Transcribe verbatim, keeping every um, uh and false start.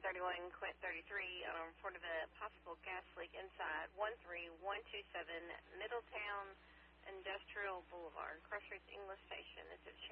thirty-one, Quint thirty-three, on a report of a possible gas leak inside one three one two seven Middletown Industrial Boulevard, Crossroads English Station. Is it